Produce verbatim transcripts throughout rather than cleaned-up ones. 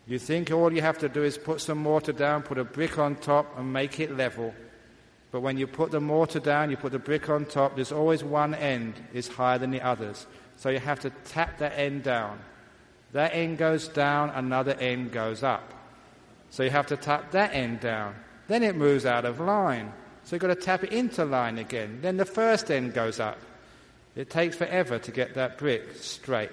You think all you have to do is put some mortar down, put a brick on top and make it level. But when you put the mortar down, you put the brick on top, there's always one end is higher than the others. So you have to tap that end down. That end goes down, another end goes up. So you have to tap that end down. Then it moves out of line. So you've got to tap it into line again. Then the first end goes up. It takes forever to get that brick straight.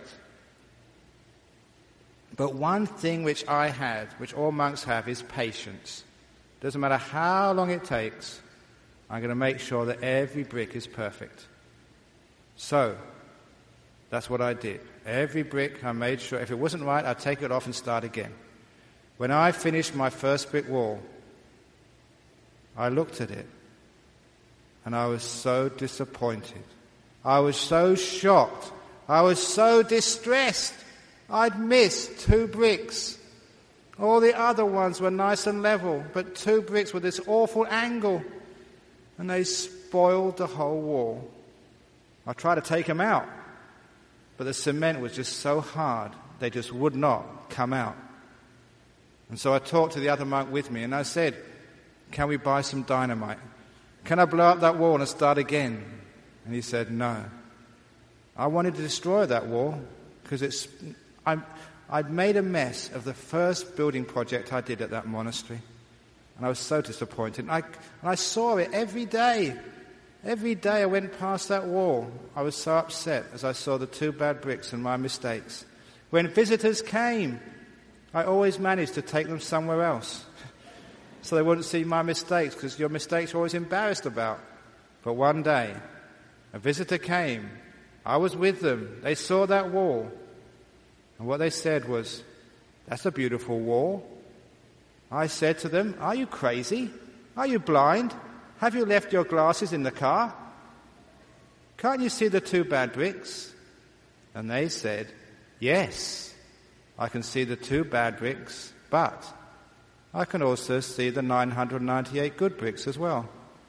But one thing which I had, which all monks have, is patience. Doesn't matter how long it takes, I'm going to make sure that every brick is perfect. So, that's what I did. Every brick, I made sure, if it wasn't right, I'd take it off and start again. When I finished my first brick wall, I looked at it, and I was so disappointed. I was so shocked. I was so distressed. I'd missed two bricks. All the other ones were nice and level, but two bricks with this awful angle. And they spoiled the whole wall. I tried to take them out, but the cement was just so hard, they just would not come out. And so I talked to the other monk with me, and I said, can we buy some dynamite? Can I blow up that wall and start again? And he said, no. I wanted to destroy that wall because it's... I, I'd made a mess of the first building project I did at that monastery. And I was so disappointed. And I, and I saw it every day. Every day I went past that wall. I was so upset as I saw the two bad bricks and my mistakes. When visitors came, I always managed to take them somewhere else so they wouldn't see my mistakes, because your mistakes you're always embarrassed about. But one day, a visitor came. I was with them. They saw that wall. And what they said was, that's a beautiful wall. I said to them, are you crazy? Are you blind? Have you left your glasses in the car? Can't you see the two bad bricks? And they said, yes, I can see the two bad bricks, but I can also see the nine hundred ninety-eight good bricks as well.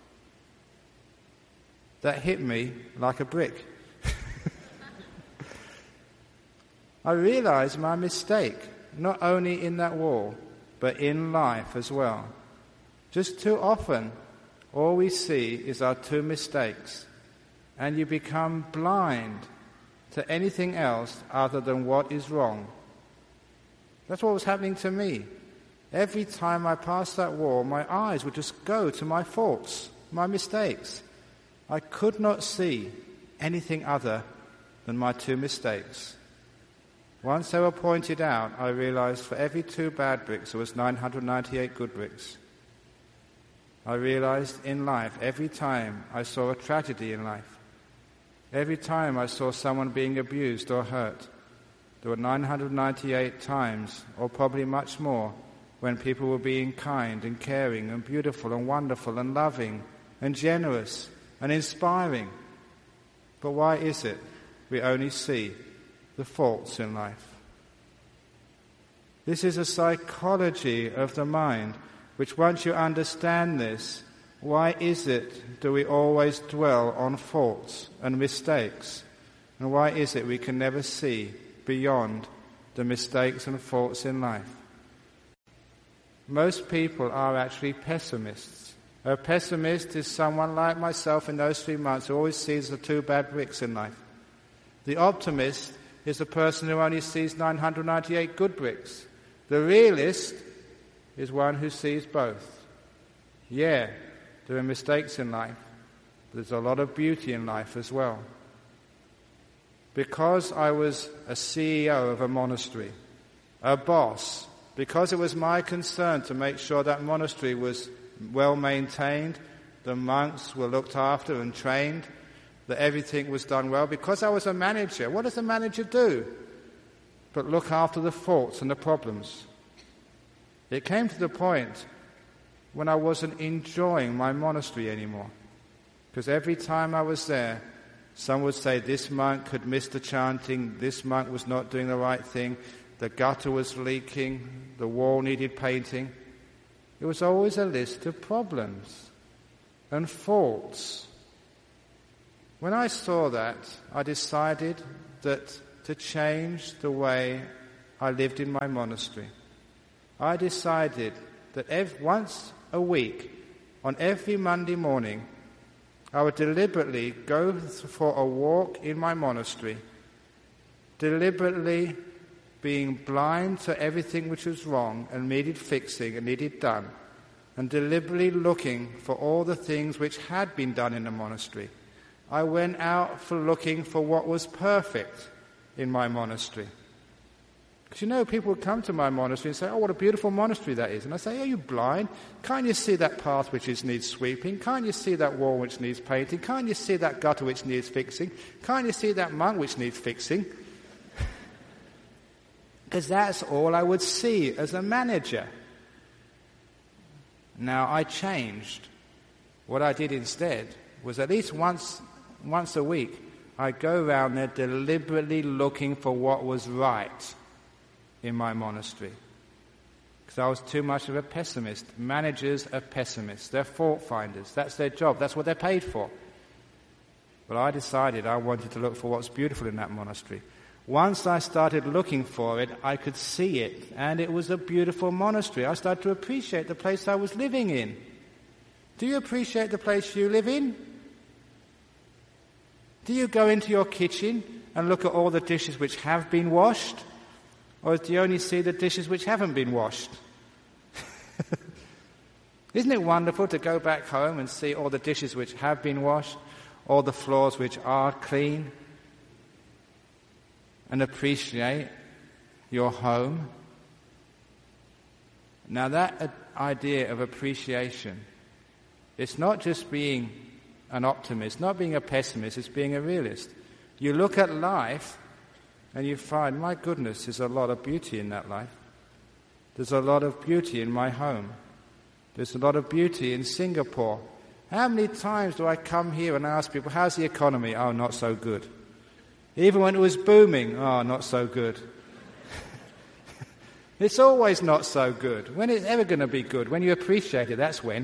That hit me like a brick. I realized my mistake, not only in that wall, but in life as well. Just too often, all we see is our two mistakes, and you become blind to anything else other than what is wrong. That's what was happening to me. Every time I passed that wall, my eyes would just go to my faults, my mistakes. I could not see anything other than my two mistakes. Once they were pointed out, I realized for every two bad bricks, there was nine hundred ninety-eight good bricks. I realized in life, every time I saw a tragedy in life, every time I saw someone being abused or hurt, there were nine hundred ninety-eight times, or probably much more, when people were being kind and caring and beautiful and wonderful and loving and generous and inspiring. But why is it we only see the faults in life? This is a psychology of the mind, which once you understand this, why is it do we always dwell on faults and mistakes? And why is it we can never see beyond the mistakes and faults in life? Most people are actually pessimists. A pessimist is someone like myself in those three months who always sees the two bad bricks in life. The optimist is the person who only sees nine hundred ninety-eight good bricks. The realist is one who sees both. Yeah, there are mistakes in life, but there's a lot of beauty in life as well. Because I was a C E O of a monastery, a boss, because it was my concern to make sure that monastery was well maintained, the monks were looked after and trained, that everything was done well, because I was a manager. What does a manager do but look after the faults and the problems? It came to the point when I wasn't enjoying my monastery anymore, because every time I was there, some would say this monk had missed the chanting, this monk was not doing the right thing, the gutter was leaking, the wall needed painting. It was always a list of problems and faults. When I saw that, I decided that to change the way I lived in my monastery. I decided that every, once a week, on every Monday morning, I would deliberately go for a walk in my monastery, deliberately being blind to everything which was wrong and needed fixing and needed done, and deliberately looking for all the things which had been done in the monastery. I went out for looking for what was perfect in my monastery. Because you know, people would come to my monastery and say, oh, what a beautiful monastery that is. And I say, are you blind? Can't you see that path which is, needs sweeping? Can't you see that wall which needs painting? Can't you see that gutter which needs fixing? Can't you see that monk which needs fixing? Because that's all I would see as a manager. Now, I changed. What I did instead was at least once, once a week, I'd go around there deliberately looking for what was right in my monastery. Because I was too much of a pessimist. Managers are pessimists. They're fault finders. That's their job. That's what they're paid for. But I decided I wanted to look for what's beautiful in that monastery. Once I started looking for it, I could see it, and it was a beautiful monastery. I started to appreciate the place I was living in. Do you appreciate the place you live in? Do you go into your kitchen and look at all the dishes which have been washed? Or do you only see the dishes which haven't been washed? Isn't it wonderful to go back home and see all the dishes which have been washed, all the floors which are clean, and appreciate your home? Now that idea of appreciation, it's not just being an optimist, not being a pessimist, it's being a realist. You look at life and you find, my goodness, there's a lot of beauty in that life. There's a lot of beauty in my home. There's a lot of beauty in Singapore. How many times do I come here and ask people, how's the economy? Oh, not so good. Even when it was booming, oh, not so good. It's always not so good. When is it ever going to be good? When you appreciate it, that's when.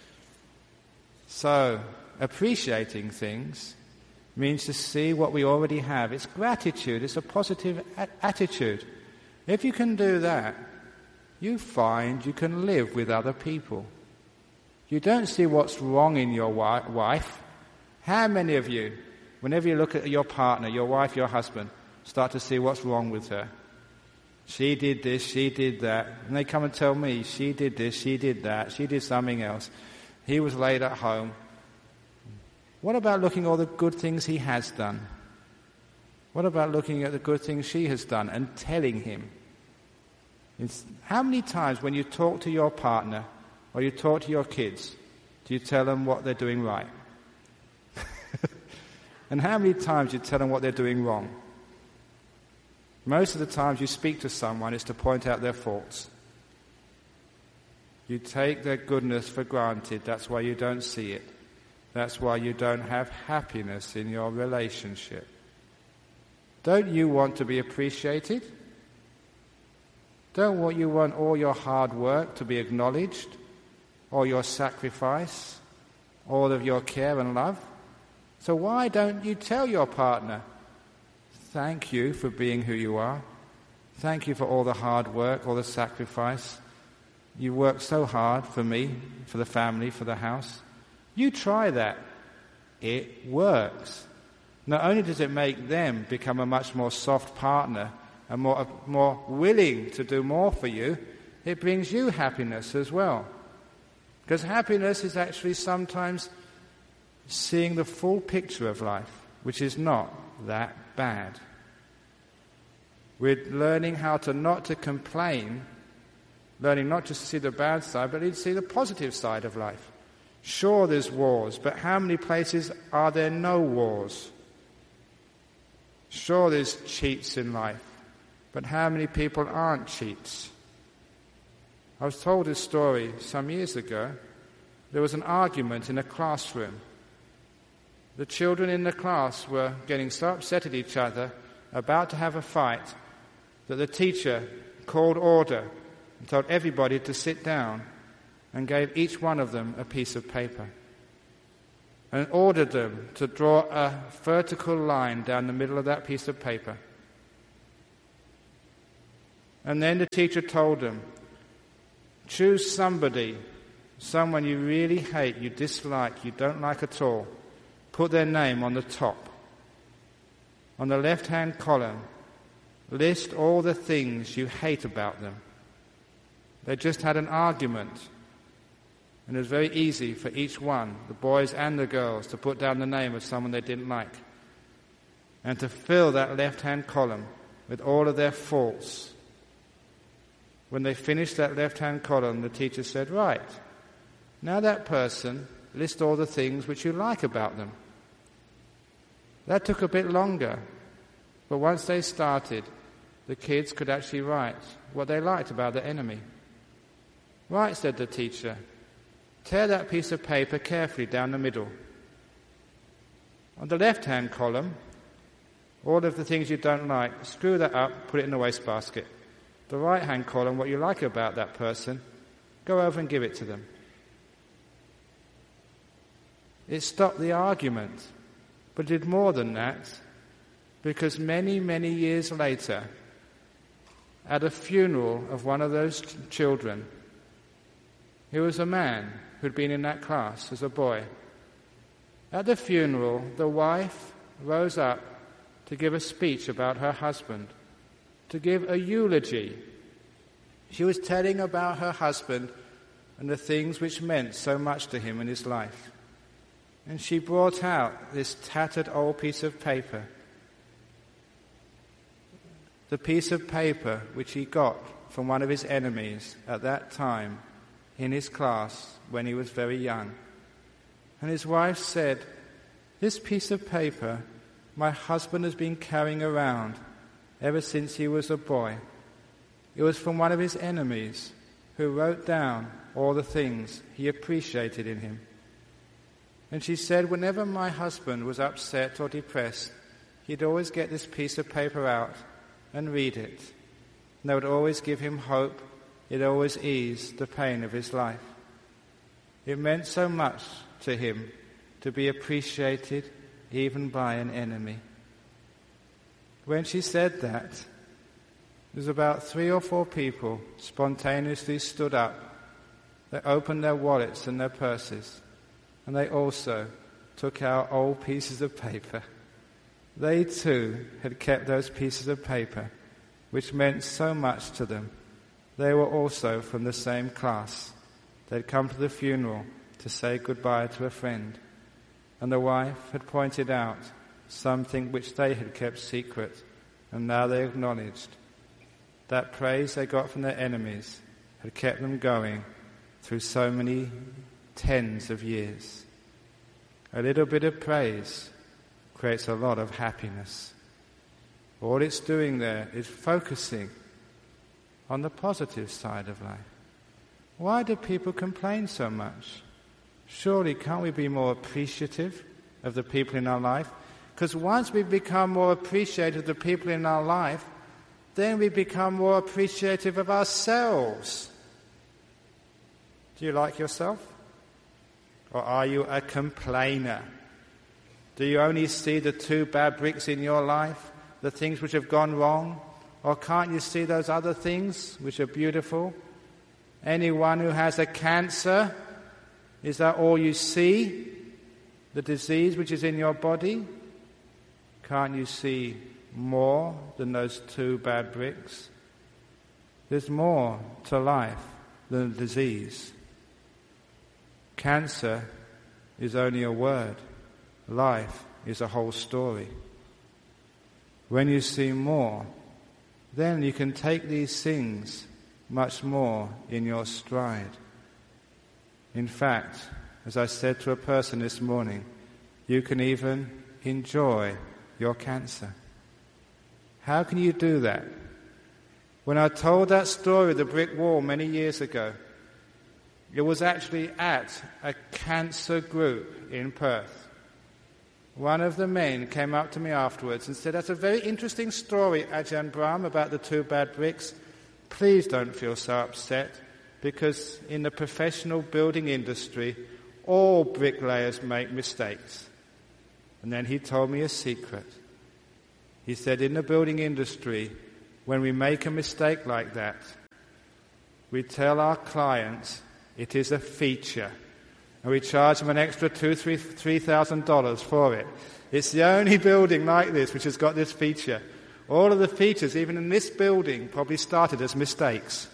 So, appreciating things means to see what we already have. It's gratitude. It's a positive a- attitude. If you can do that, you find you can live with other people. You don't see what's wrong in your wi- wife. How many of you, whenever you look at your partner, your wife, your husband, start to see what's wrong with her? She did this, she did that. And they come and tell me, she did this, she did that, she did something else. He was late at home. What about looking at all the good things he has done? What about looking at the good things she has done and telling him? It's, how many times when you talk to your partner or you talk to your kids, do you tell them what they're doing right? And how many times do you tell them what they're doing wrong? Most of the times you speak to someone is to point out their faults. You take their goodness for granted. That's why you don't see it. That's why you don't have happiness in your relationship. Don't you want to be appreciated? Don't what you want all your hard work to be acknowledged, all your sacrifice, all of your care and love? So why don't you tell your partner, thank you for being who you are. Thank you for all the hard work, all the sacrifice. You work so hard for me, for the family, for the house. You try that. It works. Not only does it make them become a much more soft partner and more, more willing to do more for you, it brings you happiness as well. Because happiness is actually sometimes seeing the full picture of life, which is not that bad. We're learning how to not to complain, learning not just to see the bad side, but to see the positive side of life. Sure, there's wars, but how many places are there no wars? Sure, there's cheats in life, but how many people aren't cheats? I was told this story some years ago. There was an argument in a classroom. The children in the class were getting so upset at each other, about to have a fight, that the teacher called order and told everybody to sit down and gave each one of them a piece of paper and ordered them to draw a vertical line down the middle of that piece of paper. And then the teacher told them, Choose somebody, someone you really hate, you dislike, you don't like at all. Put their name on the top. On the left-hand column, list all the things you hate about them. They just had an argument, and it was very easy for each one, the boys and the girls, to put down the name of someone they didn't like, and to fill that left-hand column with all of their faults. When they finished that left-hand column, the teacher said, right, now that person, list all the things which you like about them. That took a bit longer, but once they started, the kids could actually write what they liked about the enemy. Right, said the teacher, tear that piece of paper carefully down the middle. On the left-hand column, all of the things you don't like, screw that up, put it in the wastebasket. The right-hand column, what you like about that person, go over and give it to them. It stopped the argument, but did more than that, because many, many years later, at a funeral of one of those ch- children, he was a man who'd been in that class as a boy. At the funeral, the wife rose up to give a speech about her husband, to give a eulogy. She was telling about her husband and the things which meant so much to him in his life. And she brought out this tattered old piece of paper, the piece of paper which he got from one of his enemies at that time in his class when he was very young. And his wife said, this piece of paper my husband has been carrying around ever since he was a boy. It was from one of his enemies who wrote down all the things he appreciated in him. And she said, whenever my husband was upset or depressed, he'd always get this piece of paper out and read it. And that would always give him hope. It always eased the pain of his life. It meant so much to him to be appreciated even by an enemy. When she said that, there was about three or four people spontaneously stood up. They opened their wallets and their purses, and they also took out old pieces of paper. They too had kept those pieces of paper, which meant so much to them. They were also from the same class. They'd come to the funeral to say goodbye to a friend, and the wife had pointed out something which they had kept secret, and now they acknowledged that praise they got from their enemies had kept them going through so many tens of years. A little bit of praise creates a lot of happiness. All it's doing there is focusing on the positive side of life. Why do people complain so much? Surely can't we be more appreciative of the people in our life? Because once we become more appreciative of the people in our life, then we become more appreciative of ourselves. Do you like yourself? Or are you a complainer? Do you only see the two bad bricks in your life, the things which have gone wrong? Or can't you see those other things which are beautiful? Anyone who has a cancer, is that all you see? The disease which is in your body? Can't you see more than those two bad bricks? There's more to life than disease. Cancer is only a word. Life is a whole story. When you see more, then you can take these things much more in your stride. In fact, as I said to a person this morning, you can even enjoy your cancer. How can you do that? When I told that story of the brick wall many years ago, it was actually at a cancer group in Perth. One of the men came up to me afterwards and said, that's a very interesting story, Ajahn Brahm, about the two bad bricks. Please don't feel so upset, because in the professional building industry, all bricklayers make mistakes. And then he told me a secret. He said, in the building industry, when we make a mistake like that, we tell our clients it is a feature, and we charge them an extra two, three, three thousand dollars for it. It's the only building like this which has got this feature. All of the features, even in this building, probably started as mistakes.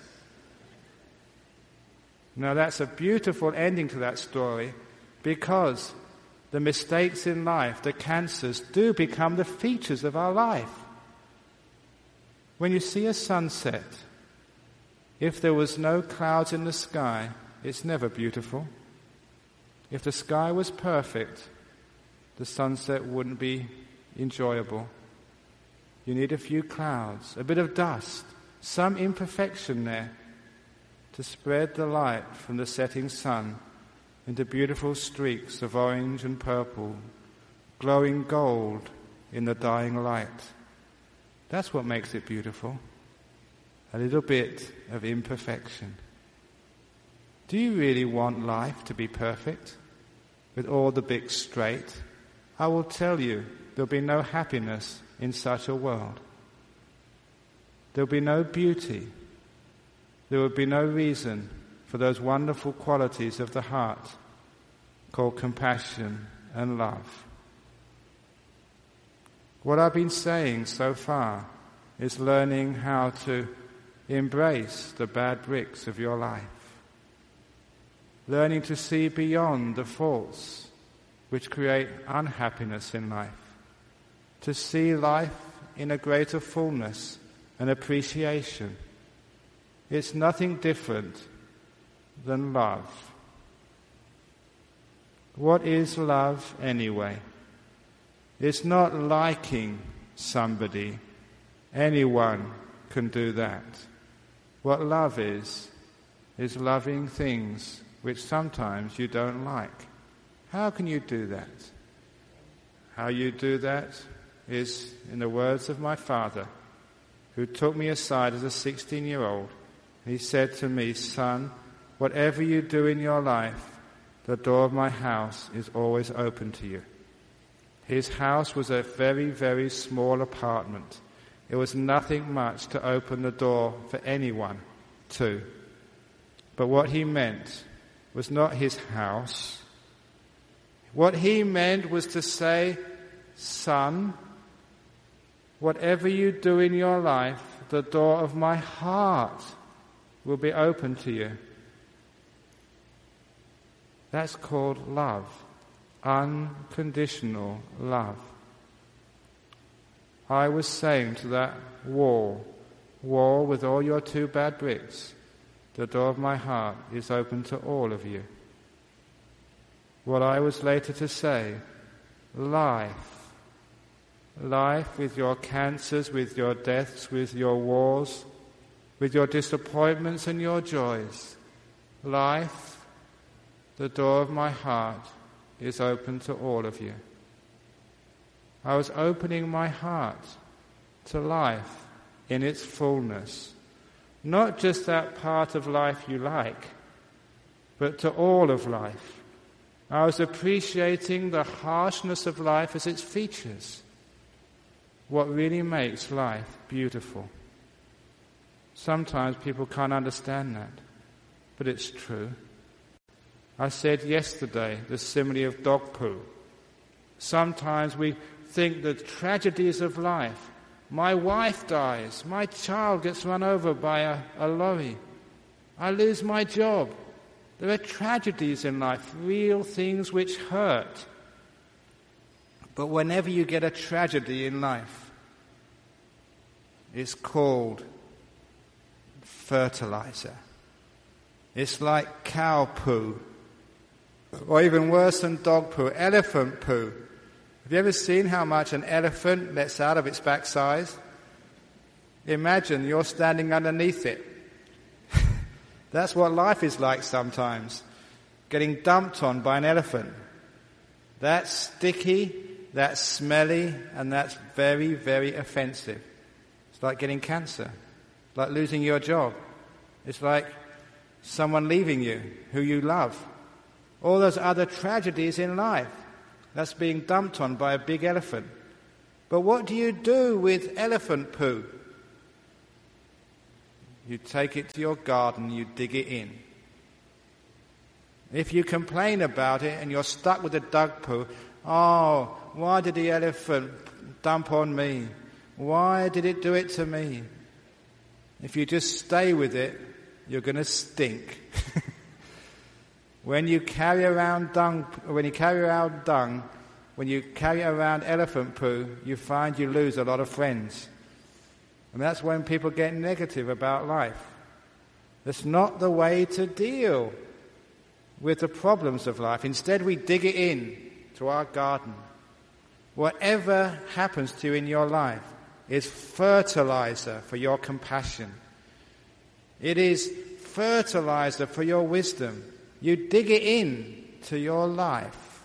Now that's a beautiful ending to that story, because the mistakes in life, the cancers, do become the features of our life. When you see a sunset, if there was no clouds in the sky, it's never beautiful. If the sky was perfect, the sunset wouldn't be enjoyable. You need a few clouds, a bit of dust, some imperfection there to spread the light from the setting sun into beautiful streaks of orange and purple, glowing gold in the dying light. That's what makes it beautiful. A little bit of imperfection. Do you really want life to be perfect, with all the bits straight? I will tell you, there'll be no happiness in such a world. There'll be no beauty. There will be no reason for those wonderful qualities of the heart called compassion and love. What I've been saying so far is learning how to embrace the bad bricks of your life. Learning to see beyond the faults which create unhappiness in life. To see life in a greater fullness and appreciation. It's nothing different than love. What is love anyway? It's not liking somebody. Anyone can do that. What love is, is loving things which sometimes you don't like. How can you do that? How you do that is in the words of my father, who took me aside as a sixteen-year-old. He said to me, "Son, whatever you do in your life, the door of my house is always open to you." His house was a very, very small apartment. It was nothing much to open the door for anyone to. But what he meant was not his house. What he meant was to say, "Son, whatever you do in your life, the door of my heart will be open to you." That's called love. Unconditional love. I was saying to that wall, wall with all your two bad bricks, the door of my heart is open to all of you. What I was later to say, life, life with your cancers, with your deaths, with your wars, with your disappointments and your joys, life, the door of my heart is open to all of you. I was opening my heart to life in its fullness. Not just that part of life you like, but to all of life. I was appreciating the harshness of life as its features. What really makes life beautiful. Sometimes people can't understand that, but it's true. I said yesterday the simile of dog poo. Sometimes we think the tragedies of life. My wife dies. My child gets run over by a, a lorry. I lose my job. There are tragedies in life, real things which hurt. But whenever you get a tragedy in life, it's called fertilizer. It's like cow poo. Or even worse than dog poo, elephant poo. Have you ever seen how much an elephant lets out of its backside? Imagine you're standing underneath it. That's what life is like sometimes, getting dumped on by an elephant. That's sticky, that's smelly, and that's very, very offensive. It's like getting cancer, like losing your job. It's like someone leaving you who you love. All those other tragedies in life. That's being dumped on by a big elephant. But what do you do with elephant poo? You take it to your garden, you dig it in. If you complain about it and you're stuck with the dog poo, oh, why did the elephant dump on me? Why did it do it to me? If you just stay with it, you're going to stink. When you carry around dung, when you carry around dung, when you carry around elephant poo, you find you lose a lot of friends. And that's when people get negative about life. That's not the way to deal with the problems of life. Instead, we dig it in to our garden. Whatever happens to you in your life is fertilizer for your compassion. It is fertilizer for your wisdom. You dig it in to your life.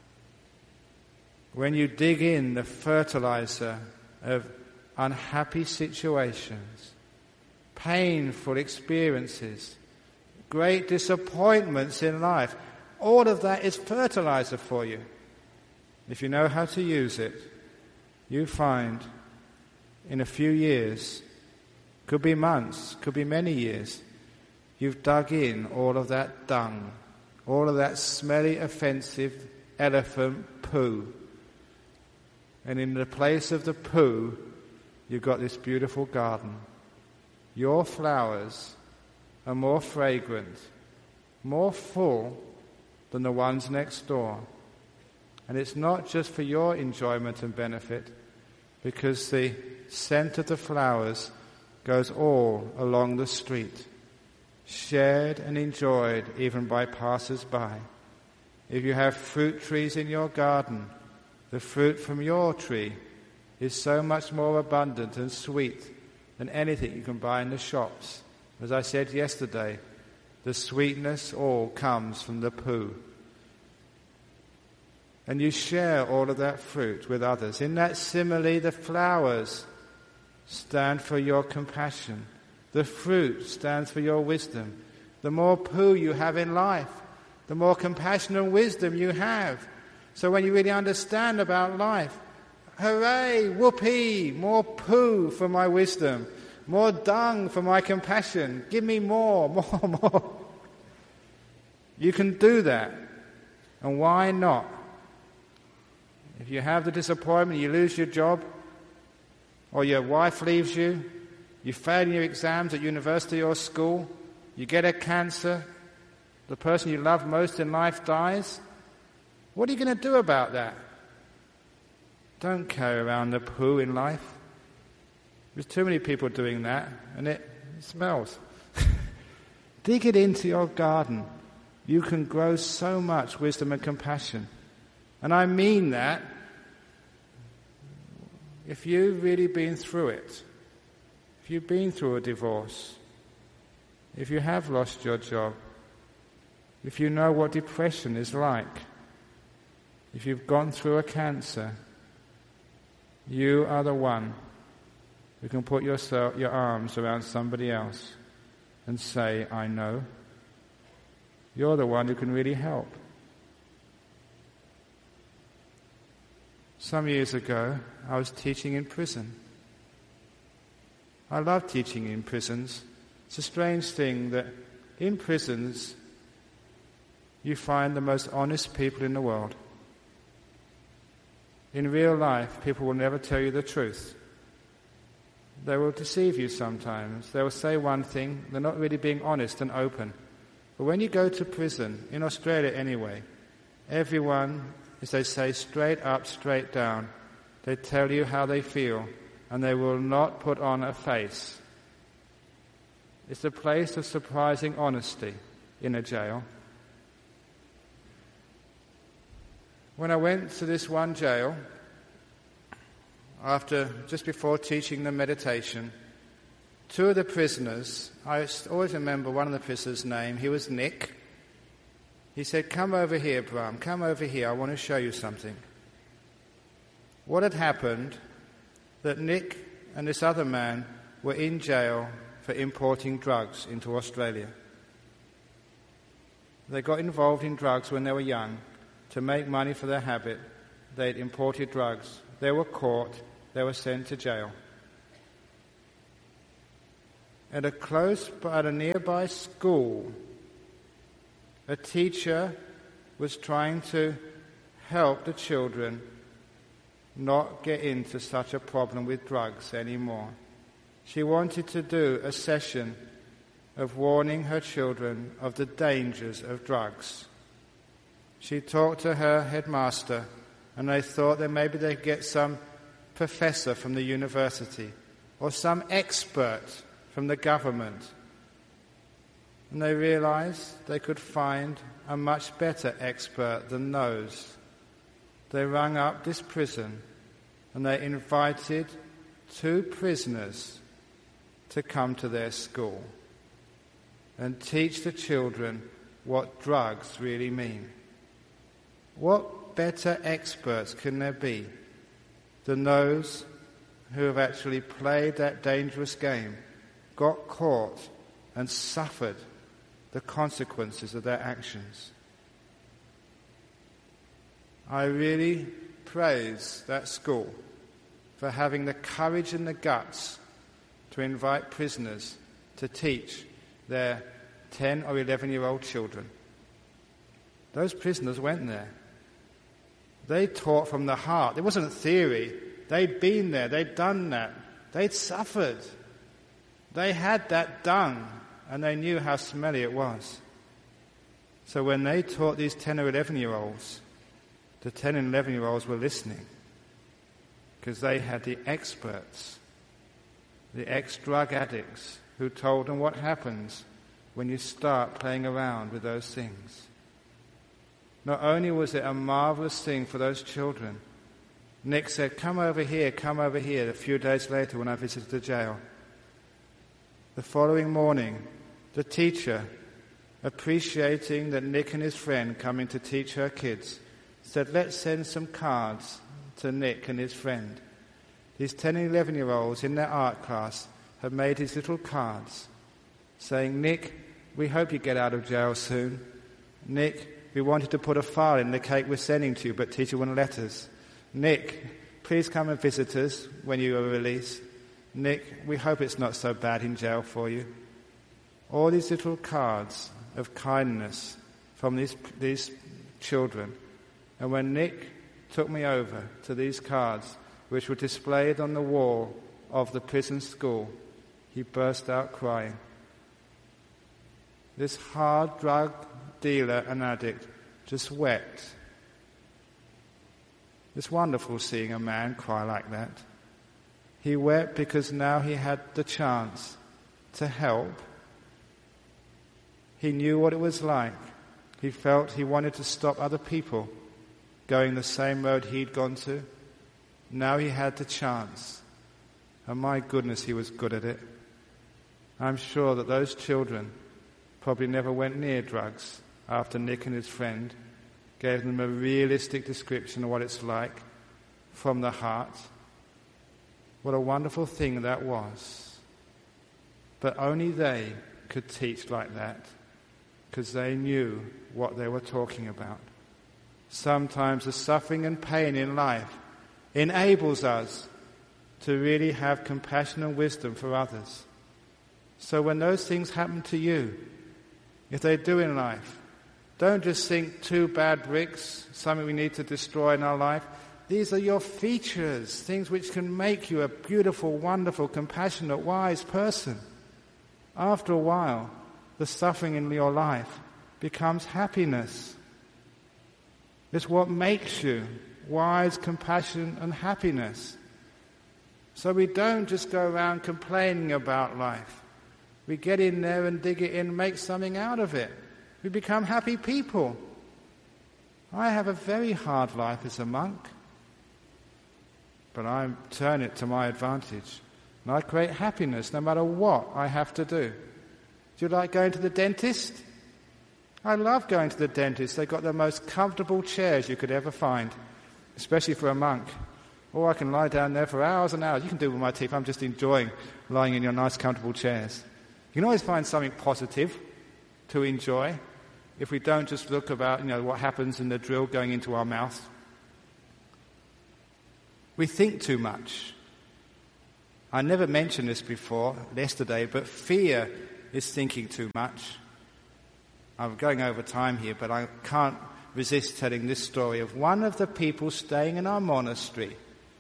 When you dig in the fertilizer of unhappy situations, painful experiences, great disappointments in life, all of that is fertilizer for you. If you know how to use it, you find in a few years, could be months, could be many years, you've dug in all of that dung, all of that smelly, offensive elephant poo. And in the place of the poo, you've got this beautiful garden. Your flowers are more fragrant, more full than the ones next door. And it's not just for your enjoyment and benefit, because the scent of the flowers goes all along the street, shared and enjoyed even by passers-by. If you have fruit trees in your garden, the fruit from your tree is so much more abundant and sweet than anything you can buy in the shops. As I said yesterday, the sweetness all comes from the poo. And you share all of that fruit with others. In that simile, the flowers stand for your compassion. The fruit stands for your wisdom. The more poo you have in life, the more compassion and wisdom you have. So when you really understand about life, hooray, whoopee, more poo for my wisdom, more dung for my compassion. Give me more, more, more. You can do that. And why not? If you have the disappointment, you lose your job, or your wife leaves you, you fail in your exams at university or school, you get a cancer, the person you love most in life dies, what are you going to do about that? Don't carry around the poo in life. There's too many people doing that, and it smells. Dig it into your garden. You can grow so much wisdom and compassion. And I mean that if you've really been through it, if you've been through a divorce, if you have lost your job, if you know what depression is like, if you've gone through a cancer, you are the one who can put yourself, your arms around somebody else and say, I know. You're the one who can really help. Some years ago, I was teaching in prison. I love teaching in prisons. It's a strange thing that in prisons, you find the most honest people in the world. In real life, people will never tell you the truth. They will deceive you sometimes. They will say one thing, they're not really being honest and open. But when you go to prison, in Australia anyway, everyone, as they say, straight up, straight down, they tell you how they feel, and they will not put on a face. It's a place of surprising honesty in a jail. When I went to this one jail, after just before teaching the meditation, two of the prisoners, I always remember one of the prisoners' name, he was Nick. He said, come over here, Brahm, come over here, I want to show you something. What had happened, that Nick and this other man were in jail for importing drugs into Australia. They got involved in drugs when they were young. To make money for their habit, they'd imported drugs. They were caught. They were sent to jail. at a close at a nearby school, a teacher was trying to help the children not get into such a problem with drugs anymore. She wanted to do a session of warning her children of the dangers of drugs. She talked to her headmaster, and they thought that maybe they'd get some professor from the university or some expert from the government. And they realized they could find a much better expert than those. They rang up this prison and they invited two prisoners to come to their school and teach the children what drugs really mean. What better experts can there be than those who have actually played that dangerous game, got caught, and suffered the consequences of their actions? I really praise that school for having the courage and the guts to invite prisoners to teach their ten or eleven-year-old children. Those prisoners went there. They taught from the heart. It wasn't theory. They'd been there. They'd done that. They'd suffered. They had that done, and they knew how smelly it was. So when they taught these ten or eleven-year-olds, the ten and eleven-year-olds were listening because they had the experts, the ex-drug addicts, who told them what happens when you start playing around with those things. Not only was it a marvelous thing for those children, Nick said, come over here, come over here, a few days later when I visited the jail. The following morning, the teacher, appreciating that Nick and his friend coming to teach her kids, said, let's send some cards to Nick and his friend. These ten and eleven-year-olds in their art class have made these little cards saying, Nick, we hope you get out of jail soon. Nick, we wanted to put a file in the cake we're sending to you, but teacher wouldn't let us. Nick, please come and visit us when you are released. Nick, we hope it's not so bad in jail for you. All these little cards of kindness from these, these children. And when Nick took me over to these cards, which were displayed on the wall of the prison school, he burst out crying. This hard drug dealer and addict just wept. It's wonderful seeing a man cry like that. He wept because now he had the chance to help. He knew what it was like. He felt he wanted to stop other people going the same road he'd gone to. Now he had the chance. And my goodness, he was good at it. I'm sure that those children probably never went near drugs after Nick and his friend gave them a realistic description of what it's like from the heart. What a wonderful thing that was. But only they could teach like that because they knew what they were talking about. Sometimes the suffering and pain in life enables us to really have compassion and wisdom for others. So when those things happen to you, if they do in life, don't just think two bad bricks, something we need to destroy in our life. These are your features, things which can make you a beautiful, wonderful, compassionate, wise person. After a while, the suffering in your life becomes happiness. It's what makes you wise, compassion, and happiness. So we don't just go around complaining about life. We get in there and dig it in and make something out of it. We become happy people. I have a very hard life as a monk, but I turn it to my advantage. And I create happiness no matter what I have to do. Do you like going to the dentist? I love going to the dentist. They've got the most comfortable chairs you could ever find, especially for a monk. Or I can lie down there for hours and hours. You can do it with my teeth. I'm just enjoying lying in your nice, comfortable chairs. You can always find something positive to enjoy if we don't just look about, you know, what happens in the drill going into our mouth. We think too much. I never mentioned this before, yesterday, but fear is thinking too much. I'm going over time here, but I can't resist telling this story of one of the people staying in our monastery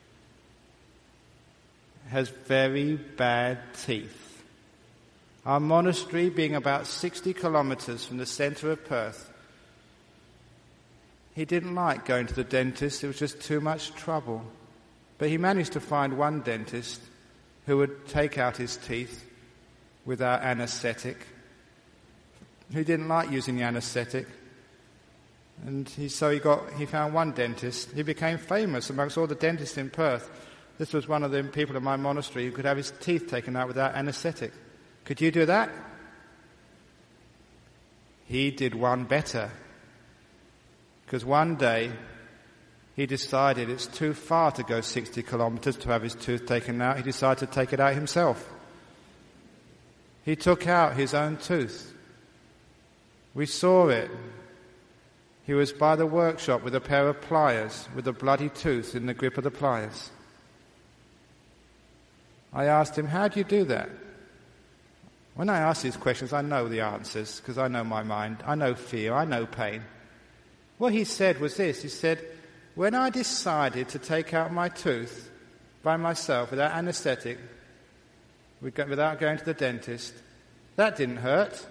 has very bad teeth. Our monastery being about sixty kilometres from the centre of Perth, he didn't like going to the dentist. It was just too much trouble. But he managed to find one dentist who would take out his teeth without anaesthetic, who didn't like using the anaesthetic. And he, so he got, he found one dentist. He became famous amongst all the dentists in Perth. This was one of the people in my monastery who could have his teeth taken out without anaesthetic. Could you do that? He did one better. Because one day he decided it's too far to go sixty kilometres to have his tooth taken out. He decided to take it out himself. He took out his own tooth. We saw it. He was by the workshop with a pair of pliers, with a bloody tooth in the grip of the pliers. I asked him, how do you do that? When I ask these questions, I know the answers, because I know my mind. I know fear. I know pain. What he said was this. He said, when I decided to take out my tooth by myself without anaesthetic, without going to the dentist, that didn't hurt.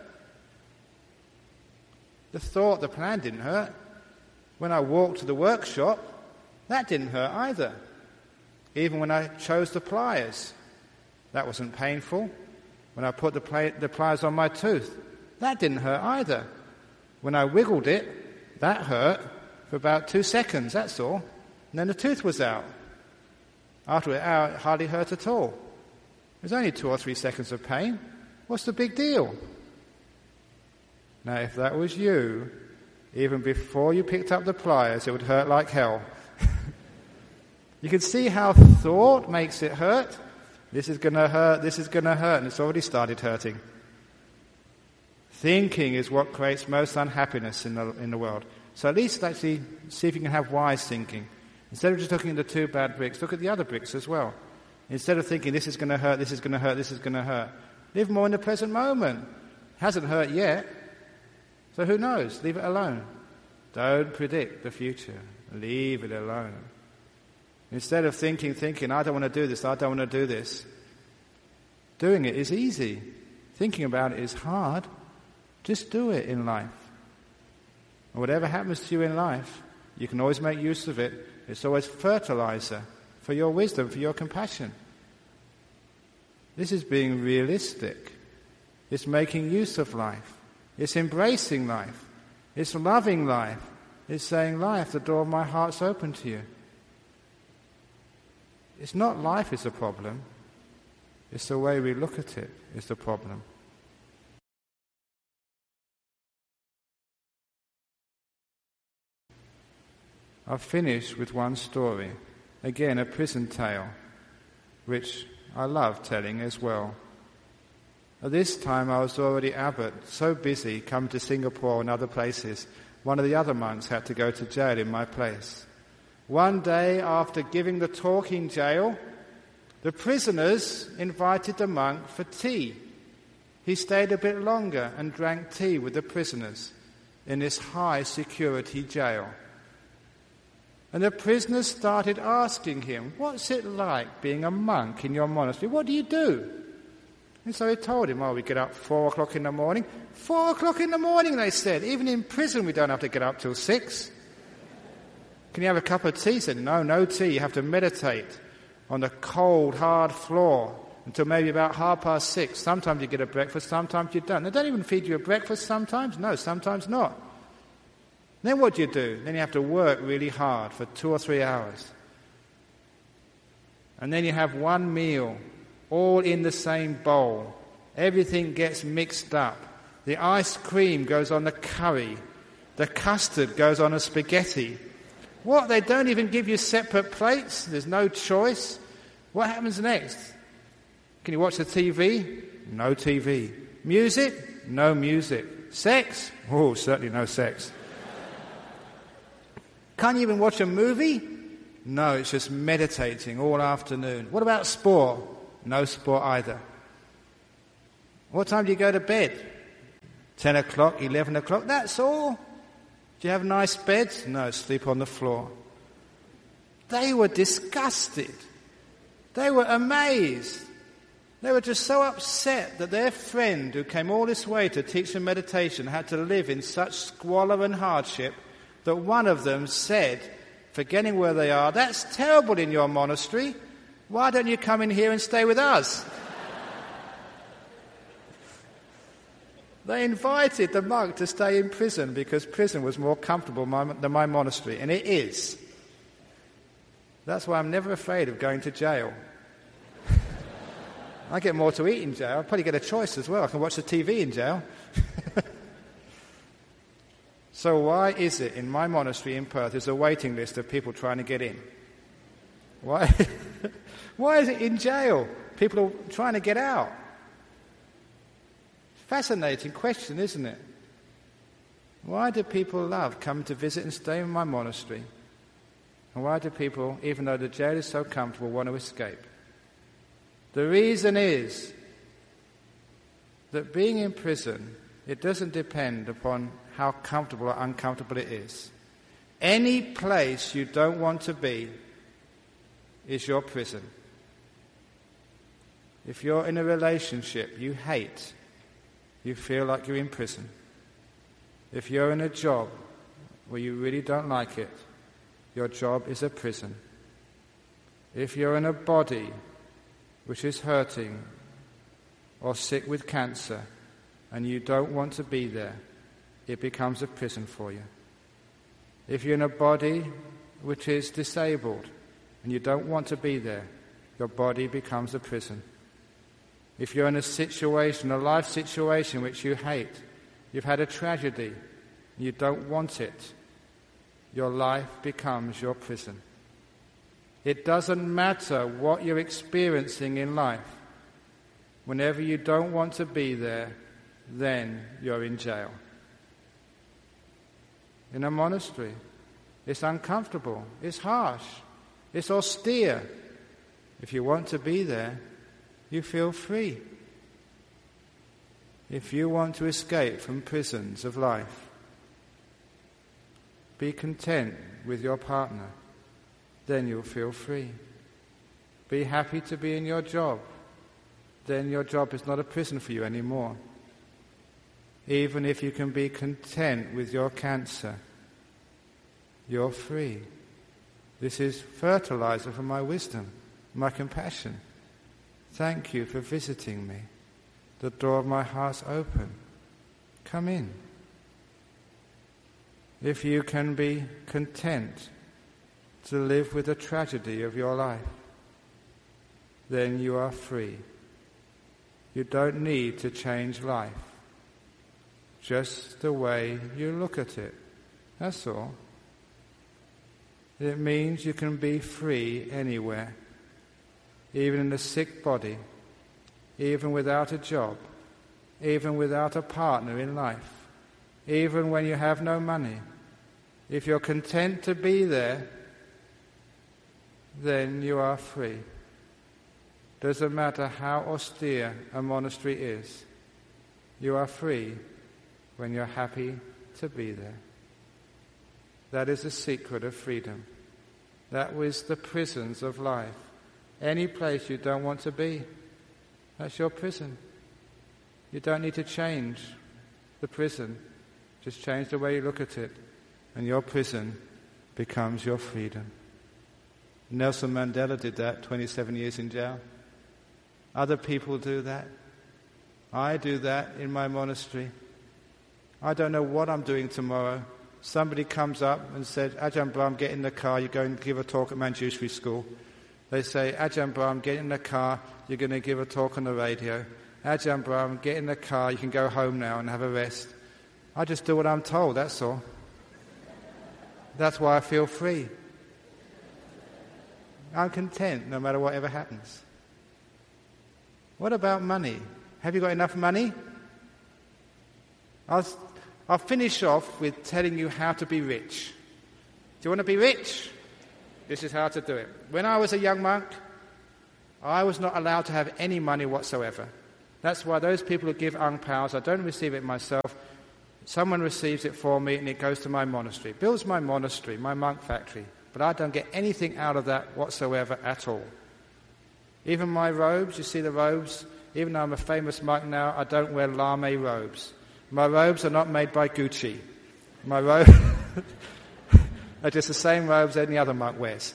The thought, the plan didn't hurt. When I walked to the workshop, that didn't hurt either. Even when I chose the pliers, that wasn't painful. When I put the, pli- the pliers on my tooth, that didn't hurt either. When I wiggled it, that hurt for about two seconds, that's all. And then the tooth was out. After it out, it hardly hurt at all. It was only two or three seconds of pain. What's the big deal? Now, if that was you, even before you picked up the pliers, it would hurt like hell. You can see how thought makes it hurt. This is going to hurt, this is going to hurt, and it's already started hurting. Thinking is what creates most unhappiness in the, in the world. So at least actually see if you can have wise thinking. Instead of just looking at the two bad bricks, look at the other bricks as well. Instead of thinking this is going to hurt, this is going to hurt, this is going to hurt, live more in the present moment. It hasn't hurt yet. So who knows? Leave it alone. Don't predict the future. Leave it alone. Instead of thinking, thinking, I don't want to do this, I don't want to do this. Doing it is easy. Thinking about it is hard. Just do it in life. And whatever happens to you in life, you can always make use of it. It's always fertilizer for your wisdom, for your compassion. This is being realistic. It's making use of life. It's embracing life. It's loving life. It's saying, life, the door of my heart's open to you. It's not life is the problem. It's the way we look at it is the problem. I'll finish with one story. Again, a prison tale, which I love telling as well. At this time I was already abbot, so busy, come to Singapore and other places. One of the other monks had to go to jail in my place. One day, after giving the talk in jail, the prisoners invited the monk for tea. He stayed a bit longer and drank tea with the prisoners in this high-security jail. And the prisoners started asking him, what's it like being a monk in your monastery? What do you do? And so he told him, oh, we get up four o'clock in the morning. Four o'clock in the morning, they said. Even in prison we don't have to get up till six. Can you have a cup of tea? He said, no, no tea. You have to meditate on the cold, hard floor until maybe about half past six. Sometimes you get a breakfast, sometimes you don't. They don't even feed you a breakfast sometimes. No, sometimes not. Then what do you do? Then you have to work really hard for two or three hours. And then you have one meal, all in the same bowl. Everything gets mixed up. The ice cream goes on the curry. The custard goes on a spaghetti. What? They don't even give you separate plates? There's no choice? What happens next? Can you watch the T V? No T V. Music? No music. Sex? Oh, certainly no sex. Can't you even watch a movie? No, it's just meditating all afternoon. What about sport? No sport either. What time do you go to bed? Ten o'clock, eleven o'clock, that's all. Do you have nice beds? No, sleep on the floor. They were disgusted. They were amazed. They were just so upset that their friend, who came all this way to teach them meditation, had to live in such squalor and hardship that one of them said, forgetting where they are, "That's terrible in your monastery. Why don't you come in here and stay with us?" They invited the monk to stay in prison because prison was more comfortable than my monastery, and it is. That's why I'm never afraid of going to jail. I get more to eat in jail. I'll probably get a choice as well. I can watch the T V in jail. So why is it in my monastery in Perth there's a waiting list of people trying to get in? Why? Why is it in jail? People are trying to get out. Fascinating question, isn't it? Why do people love coming to visit and stay in my monastery? And why do people, even though the jail is so comfortable, want to escape? The reason is that being in prison, it doesn't depend upon how comfortable or uncomfortable it is. Any place you don't want to be is your prison. If you're in a relationship you hate, you feel like you're in prison. If you're in a job where you really don't like it, your job is a prison. If you're in a body which is hurting or sick with cancer and you don't want to be there, it becomes a prison for you. If you're in a body which is disabled and you don't want to be there, your body becomes a prison. If you're in a situation, a life situation which you hate, you've had a tragedy, and you don't want it, your life becomes your prison. It doesn't matter what you're experiencing in life. Whenever you don't want to be there, then you're in jail. In a monastery, it's uncomfortable, it's harsh, it's austere. If you want to be there, you feel free. If you want to escape from prisons of life, be content with your partner, then you'll feel free. Be happy to be in your job, then your job is not a prison for you anymore. Even if you can be content with your cancer, you're free. This is fertilizer for my wisdom, my compassion. Thank you for visiting me. The door of my heart's open. Come in. If you can be content to live with the tragedy of your life, then you are free. You don't need to change life. Just the way you look at it. That's all. It means you can be free anywhere, even in a sick body, even without a job, even without a partner in life, even when you have no money. If you're content to be there, then you are free. Doesn't matter how austere a monastery is, you are free when you're happy to be there. That is the secret of freedom. That was the prisons of life. Any place you don't want to be, that's your prison. You don't need to change the prison. Just change the way you look at it, and your prison becomes your freedom. Nelson Mandela did that, twenty-seven years in jail. Other people do that. I do that in my monastery. I don't know what I'm doing tomorrow. Somebody comes up and said, Ajahn Brahm, get in the car, you're going to give a talk at Manjushri School. They say, Ajahn Brahm, get in the car, you're going to give a talk on the radio. Ajahn Brahm, get in the car, you can go home now and have a rest. I just do what I'm told, that's all. That's why I feel free. I'm content no matter whatever happens. What about money? Have you got enough money? I'll, I'll finish off with telling you how to be rich. Do you want to be rich? This is how to do it. When I was a young monk, I was not allowed to have any money whatsoever. That's why those people who give ang paos, I don't receive it myself. Someone receives it for me and it goes to my monastery. It builds my monastery, my monk factory. But I don't get anything out of that whatsoever at all. Even my robes, you see the robes? Even though I'm a famous monk now, I don't wear lame robes. My robes are not made by Gucci. My robes are just the same robes any other monk wears.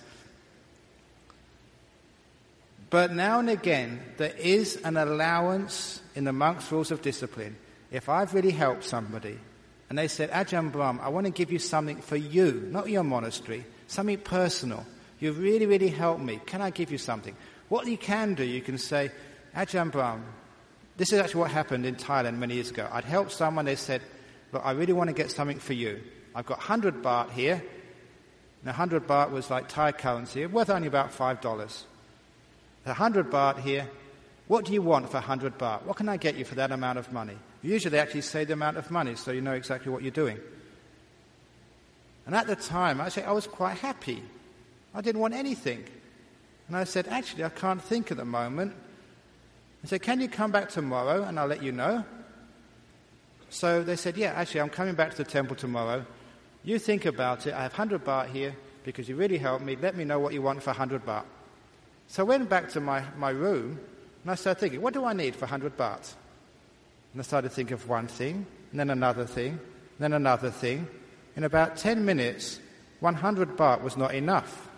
But now and again, there is an allowance in the monk's rules of discipline. If I've really helped somebody, and they said, Ajahn Brahm, I want to give you something for you, not your monastery, something personal. You've really, really helped me. Can I give you something? What you can do, you can say, Ajahn Brahm, this is actually what happened in Thailand many years ago. I'd helped someone, they said, look, I really want to get something for you. I've got one hundred baht here. And one hundred baht was like Thai currency, worth only about five dollars. one hundred baht here. What do you want for one hundred baht? What can I get you for that amount of money? Usually they actually say the amount of money so you know exactly what you're doing. And at the time, actually, I was quite happy. I didn't want anything. And I said, actually, I can't think at the moment. I said, can you come back tomorrow and I'll let you know? So they said, yeah, actually, I'm coming back to the temple tomorrow. You think about it. I have one hundred baht here because you really helped me. Let me know what you want for one hundred baht. So I went back to my, my room and I started thinking, what do I need for one hundred baht? And I started thinking of one thing, and then another thing, and then another thing. In about ten minutes, one hundred baht was not enough.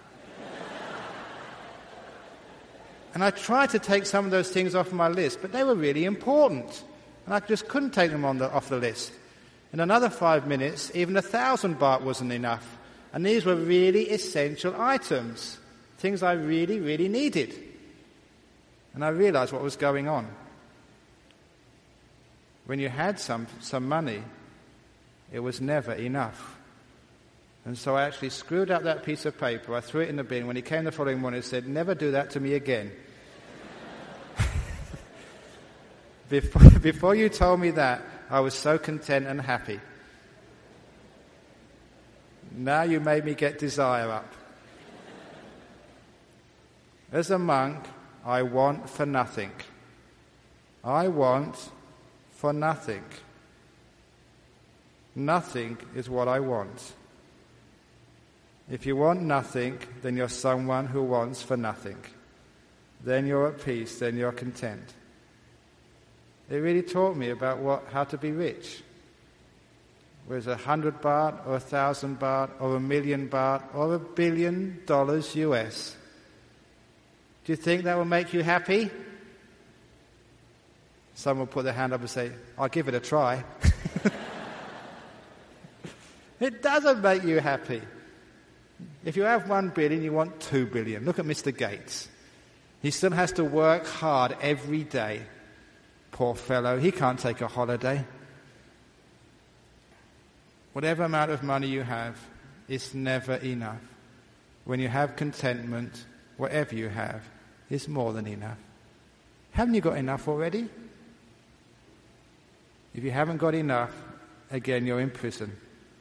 And I tried to take some of those things off my list, but they were really important. And I just couldn't take them on the, off the list. In another five minutes, even a thousand baht wasn't enough. And these were really essential items, things I really, really needed. And I realized what was going on. When you had some, some money, it was never enough. And so I actually screwed up that piece of paper. I threw it in the bin. When he came the following morning, he said, never do that to me again. before, before you told me that, I was so content and happy. Now you made me get desire up. As a monk, I want for nothing. I want for nothing. Nothing is what I want. If you want nothing, then you're someone who wants for nothing. Then you're at peace, then you're content. It really taught me about what, how to be rich. Whether it's a hundred baht, or a thousand baht, or a million baht, or a billion dollars U S. Do you think that will make you happy? Someone will put their hand up and say, I'll give it a try. It doesn't make you happy. If you have one billion, you want two billion. Look at Mister Gates. He still has to work hard every day. Poor fellow, he can't take a holiday. Whatever amount of money you have, it's never enough. When you have contentment, whatever you have, is more than enough. Haven't you got enough already? If you haven't got enough, again, you're in prison.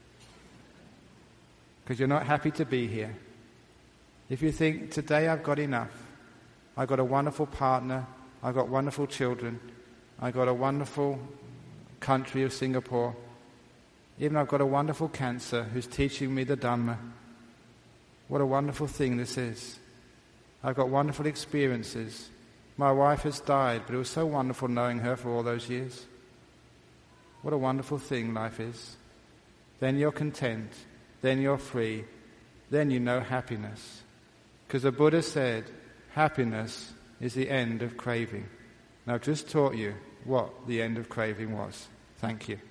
Because you're not happy to be here. If you think, today I've got enough. I've got a wonderful partner. I've got wonderful children. I've got a wonderful country of Singapore. Even I've got a wonderful cancer who's teaching me the Dhamma. What a wonderful thing this is. I've got wonderful experiences. My wife has died, but it was so wonderful knowing her for all those years. What a wonderful thing life is. Then you're content. Then you're free. Then you know happiness. Because the Buddha said, happiness is the end of craving. Now I've just taught you what the end of craving was. Thank you.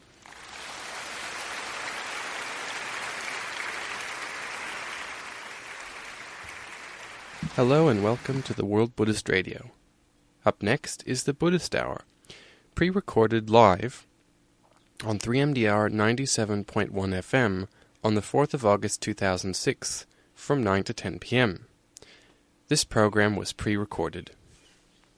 Hello and welcome to the World Buddhist Radio. Up next is the Buddhist Hour, pre-recorded live on three M D R ninety-seven point one F M on the fourth of August two thousand six from nine to ten p.m. This program was pre-recorded.